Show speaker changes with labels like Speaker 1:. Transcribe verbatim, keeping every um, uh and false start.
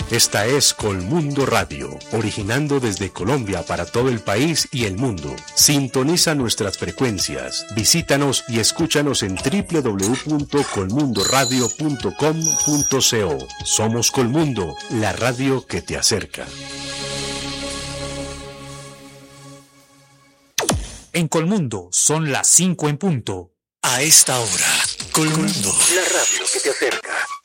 Speaker 1: Esta es Colmundo Radio, originando desde Colombia para todo el país y el mundo. Sintoniza nuestras frecuencias, visítanos y escúchanos en doble u doble u doble u punto colmundo radio punto com punto co. Somos Colmundo, la radio que te acerca.
Speaker 2: En Colmundo son las cinco en punto.
Speaker 3: A esta hora, Colmundo, la radio que te acerca.